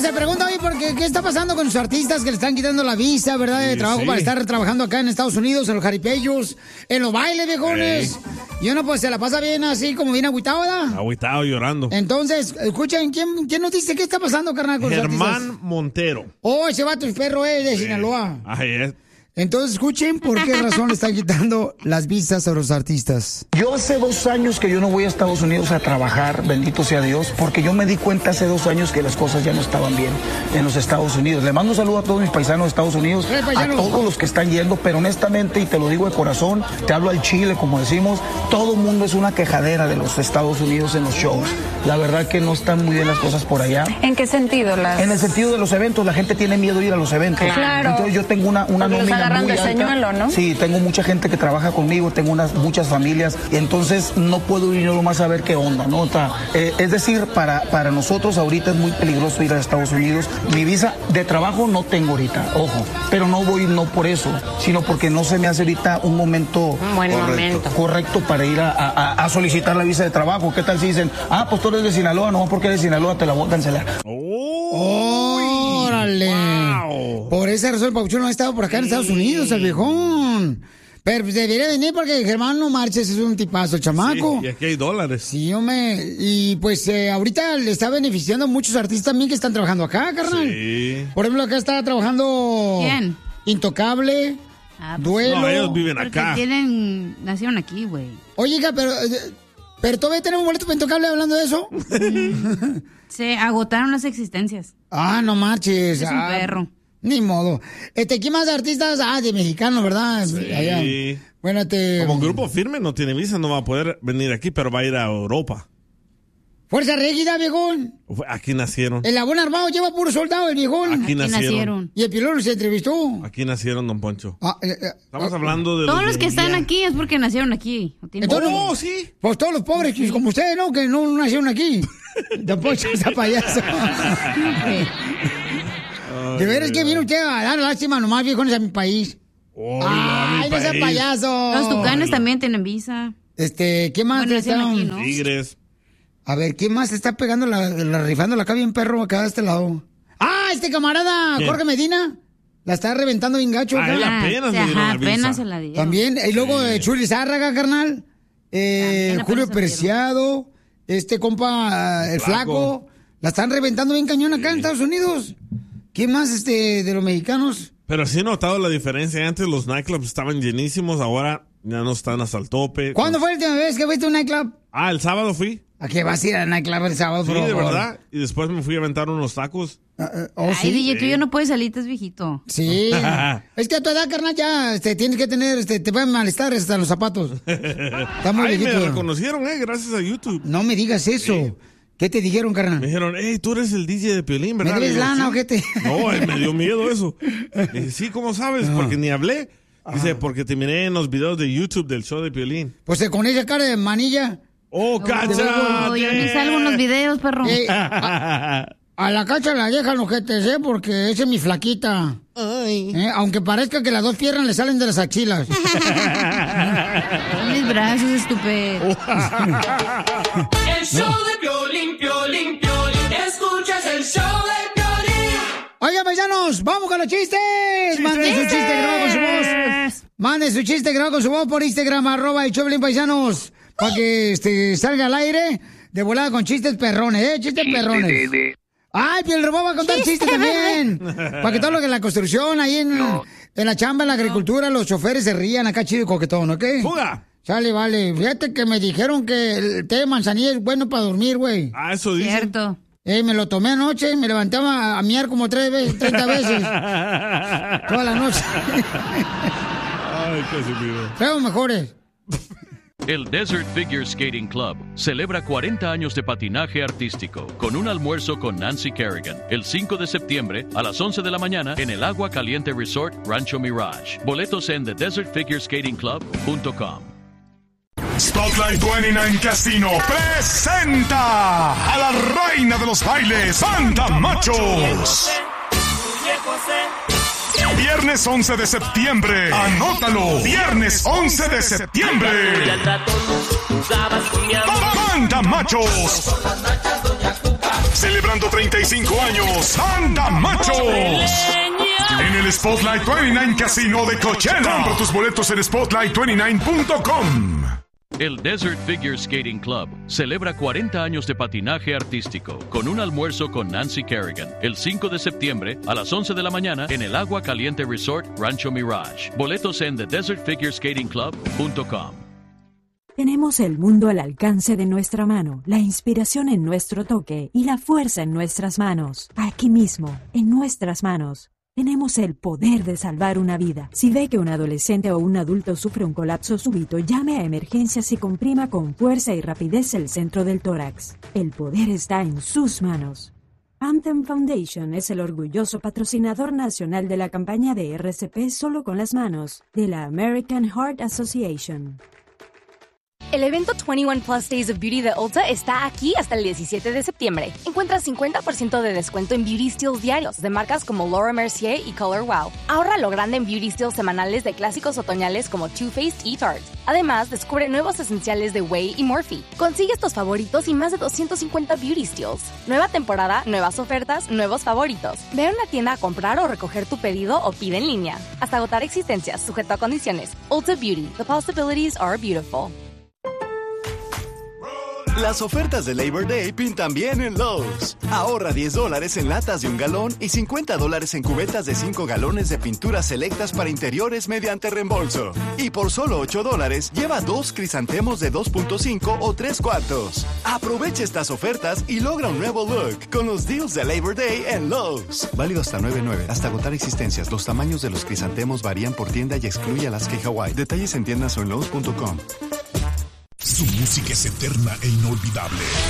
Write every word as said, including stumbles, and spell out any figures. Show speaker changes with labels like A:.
A: se pregunta hoy por qué, qué está pasando con los artistas que le están quitando la visa, ¿verdad? De
B: Sí,
A: trabajo
B: sí.
A: para estar trabajando acá en Estados Unidos, en los jaripellos, en los bailes, viejones.
B: Ey.
A: Y uno pues se la pasa bien así, como bien agüitado, ¿verdad?
B: Agüitado, llorando.
A: Entonces, escuchen, ¿quién, quién nos dice qué está pasando, carnal, con los
B: Germán
A: artistas?
B: Montero.
A: Oh, ese vato es perro, eh, de Sinaloa.
B: Ay, es.
A: Entonces, escuchen por qué razón le están quitando las visas a los artistas.
C: Yo hace dos años que yo no voy a Estados Unidos a trabajar, bendito sea Dios, porque yo me di cuenta hace dos años que las cosas ya no estaban bien en los Estados Unidos. Le mando un saludo a todos mis paisanos de Estados Unidos,
A: ¡Eh,
C: a
A: paisano!
C: todos los que están yendo, pero honestamente, y te lo digo de corazón, te hablo al chile, como decimos, todo el mundo es una quejadera de los Estados Unidos en los shows. La verdad que no están muy bien las cosas por allá.
D: ¿En qué sentido? Las...
C: En el sentido de los eventos, la gente tiene miedo de ir a los eventos.
D: Claro.
C: Entonces yo tengo una, una
D: Porque los
C: nómina
D: agarran
C: muy
D: de
C: alta.
D: señuelo, ¿no?
C: Sí, tengo mucha gente que trabaja conmigo, tengo unas muchas familias, y entonces no puedo ir yo nomás a ver qué onda, ¿no? O sea, eh, es decir, para, para nosotros ahorita es muy peligroso ir a Estados Unidos. Mi visa de trabajo no tengo ahorita, ojo, pero no voy no por eso, sino porque no se me hace ahorita un momento
D: Un buen
C: correcto,
D: momento.
C: correcto para ir a, a- a solicitar la visa de trabajo. ¿Qué tal si dicen, ah, pues tú eres de Sinaloa, no porque eres de Sinaloa te la voy a cancelar?
A: ¡Órale!
B: Wow.
A: Por esa razón el Papuchón no ha estado por acá en Estados Unidos, el viejón. Pero pues, debería venir porque Germán no marches, es un tipazo, el chamaco.
B: Sí, y aquí hay dólares.
A: Sí, hombre. Y pues eh, ahorita le está beneficiando a muchos artistas también que están trabajando acá, carnal.
B: Sí.
A: Por ejemplo, acá está trabajando...
E: ¿Quién?
A: Intocable,
E: Ah, pues,
A: Duelo.
B: No, ellos viven
E: porque
B: acá.
E: tienen, nacieron aquí, güey.
A: Oiga, pero... eh, pero todavía tenemos boleto para Intocable hablando de eso.
E: Se agotaron las existencias.
A: Ah, no marches.
E: Es un
A: Ah,
E: perro.
A: Ni modo. Este, ¿qué más de artistas? Ah, de mexicanos, ¿verdad? Allá.
B: Sí.
A: Bueno, este...
B: Como Grupo Firme no tiene visa, no va a poder venir aquí, pero va a ir a Europa.
A: Fuerza Régida, viejón.
B: Aquí nacieron.
A: El Labón Armado lleva puro soldado, el viejón.
B: Aquí
E: Aquí
B: nacieron.
E: nacieron.
A: Y el Pilón se entrevistó.
B: Aquí nacieron, don Poncho.
A: Ah, eh, eh,
B: Estamos hablando de
E: Todos
B: de
E: los que están
B: India.
E: aquí es porque nacieron aquí. No tienen-
A: Entonces-
B: ¡Oh, sí!
A: pues todos los pobres, que como ustedes, ¿no? Que no nacieron aquí. Don Poncho, esa payaso. De veras que viene usted a dar lástima nomás, viejones, a mi país.
B: Oh,
A: ¡Ay, no sea
B: país.
A: payaso!
E: Los tucanes también tienen visa.
A: Este, ¿qué más?
E: Bueno,
A: está?
E: nacieron aquí, ¿no?
B: Tigres.
A: A ver, ¿quién más está pegando la, la rifándola acá bien perro acá de este lado? ¡Ah, este camarada!
B: ¿Quién?
A: Jorge Medina. La está reventando bien gacho
B: Ah,
A: acá.
B: él
E: Ah,
B: apenas
E: sí,
B: le dieron
E: ajá,
B: la visa.
E: apenas se la dieron.
A: También, y luego de Chuli Zárraga, carnal. Eh,
E: También
A: Julio
E: apenas se
A: Preciado. Este compa, ah, el flaco.
B: Flaco.
A: La están reventando bien cañón acá en Estados Unidos. ¿Quién más este de los mexicanos?
B: Pero sí he notado la diferencia. Antes los nightclubs estaban llenísimos, ahora ya no están hasta el tope.
A: ¿Cuándo fue la última vez que fuiste a un nightclub?
B: Ah, el sábado fui.
A: ¿A qué vas a ir al nightclub el sábado,
B: Sí,
A: por
B: de
A: favor?
B: verdad. Y después me fui a aventar unos tacos.
A: Ah, ah, oh,
E: Ay,
A: sí.
E: D J, tú ya no puedes salir, estás viejito.
A: Sí. Es que a tu edad, carnal, ya este, tienes que tener, este, te pueden malestar hasta los zapatos. Está muy
B: Ay, me
A: viejito.
B: reconocieron, eh, gracias a YouTube.
A: No me digas eso. ¿Qué te dijeron,
B: Me
A: carnal?
B: dijeron, hey, tú eres el D J de Piolín,
A: ¿Me
B: ¿verdad?
A: debes
B: Le digo,
A: lana
B: "Sí".
A: o qué te...?
B: No, eh, me dio miedo eso. Le dije, sí, ¿cómo sabes? Porque ni hablé. Dice, porque te miré en los videos de YouTube del show de Piolín.
A: Pues con esa cara de manilla.
B: ¡Oh, cacha!
E: Oh, yo ni salgo en los videos, perro.
A: Eh, a, a la cacha la dejan ojetes, ¿eh? Porque esa es mi flaquita. ¿Eh? Aunque parezca que las dos piernas le salen de las axilas.
E: Son mis brazos, estúpido.
F: El show de Piolín, Piolín, Piolín. Escuchas el show de Piolín.
A: Oigan, paisanos, vamos con los chistes. Manden su chiste grabado con su voz. Manden su chiste grabado con su voz por Instagram, arroba el show de Piolín, paisanos. Para que este, salga al aire de volada con chistes perrones, ¿eh? Chistes perrones. Ay, Piel Robot va a contar chistes también. Para que todo lo que en la construcción, ahí en, en la chamba, en la agricultura, los choferes se rían acá chido y coquetón, ¿ok?
B: ¡Fuga!
A: Sale, vale. Fíjate que me dijeron que el té de manzanilla es bueno para dormir, güey.
B: Ah, eso dice.
E: Cierto.
A: Eh, me lo tomé anoche, me levantaba a, a miar como tres veces, treinta veces. Toda la noche.
B: Ay, qué subido.
A: Traigo mejores.
G: El Desert Figure Skating Club celebra cuarenta años de patinaje artístico con un almuerzo con Nancy Kerrigan el cinco de septiembre a las once de la mañana en el Agua Caliente Resort Rancho Mirage. Boletos en the desert figure skating club punto com.
H: Spotlight veintinueve Casino presenta a la reina de los bailes, Santa Machos. Viernes once de septiembre. Anótalo. Viernes once de septiembre. Santa Machos. Celebrando treinta y cinco años, ¡Anda Machos! En el Spotlight veintinueve Casino de Coachella. Compra tus boletos en spotlight veintinueve punto com.
G: El Desert Figure Skating Club celebra cuarenta años de patinaje artístico con un almuerzo con Nancy Kerrigan el cinco de septiembre a las once de la mañana en el Agua Caliente Resort Rancho Mirage. Boletos en the desert figure skating club punto com.
D: Tenemos el mundo al alcance de nuestra mano, la inspiración en nuestro toque y la fuerza en nuestras manos. Aquí mismo, en nuestras manos. Tenemos el poder de salvar una vida. Si ve que un adolescente o un adulto sufre un colapso súbito, llame a emergencias y comprima con fuerza y rapidez el centro del tórax. El poder está en sus manos. Anthem Foundation es el orgulloso patrocinador nacional de la campaña de R C P Solo con las Manos, de la American Heart Association.
I: El evento veintiuno Plus Days of Beauty de Ulta está aquí hasta el diecisiete de septiembre. Encuentra cincuenta por ciento de descuento en Beauty Steals diarios de marcas como Laura Mercier y Color Wow. Ahorra lo grande en Beauty Steals semanales de clásicos otoñales como Too Faced y Tarte. Además, descubre nuevos esenciales de Way y Morphe. Consigue estos favoritos y más de doscientos cincuenta Beauty Steals. Nueva temporada, nuevas ofertas, nuevos favoritos. Ve a una tienda a comprar o recoger tu pedido o pide en línea. Hasta agotar existencias, sujeto a condiciones. Ulta Beauty. The possibilities are beautiful.
J: Las ofertas de Labor Day pintan bien en Lowe's. Ahorra diez dólares en latas de un galón y cincuenta dólares en cubetas de cinco galones de pinturas selectas para interiores mediante reembolso. Y por solo ocho dólares, lleva dos crisantemos de dos punto cinco o tres cuartos. Aprovecha estas ofertas y logra un nuevo look con los deals de Labor Day en Lowe's. Válido hasta nueve nueve, hasta agotar existencias. Los tamaños de los crisantemos varían por tienda y excluye Alaska y Hawaii. Detalles en tiendas o en lowes punto com.
H: Su música es eterna e inolvidable.